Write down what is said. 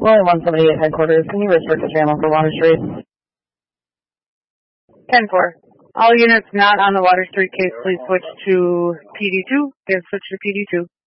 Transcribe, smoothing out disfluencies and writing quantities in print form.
Roll 178 headquarters. Can you restrict the channel for Water Street? 10-4. All units not on the Water Street case, please switch to PD2. Switch to PD2.